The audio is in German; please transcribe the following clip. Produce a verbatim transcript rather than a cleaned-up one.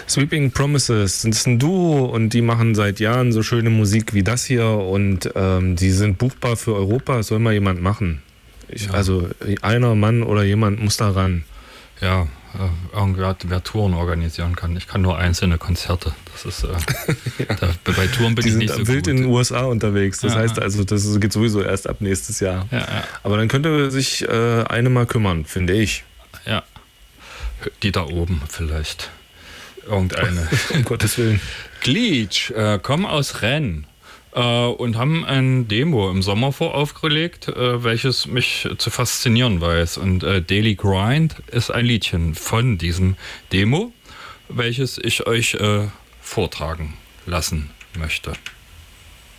Sweeping Promises, das ist ein Duo und die machen seit Jahren so schöne Musik wie das hier und ähm, die sind buchbar für Europa, das soll mal jemand machen. Ich, ja. Also einer Mann oder jemand muss da ran. Ja, äh, irgendwer, wer Touren organisieren kann. Ich kann nur einzelne Konzerte. Das ist äh, ja. da, bei Touren bin die ich nicht so gut. Die sind wild in den U S A unterwegs. Das ja. heißt also, das geht sowieso erst ab nächstes Jahr. Ja, ja. Aber dann könnte sich äh, eine mal kümmern, finde ich. Ja, die da oben vielleicht. Irgendeine. Um Gottes Willen. Glitch äh, kommen aus Rennes äh, und haben ein Demo im Sommer voraufgelegt, äh, welches mich zu faszinieren weiß. Und äh, Daily Grind ist ein Liedchen von diesem Demo, welches ich euch äh, vortragen lassen möchte.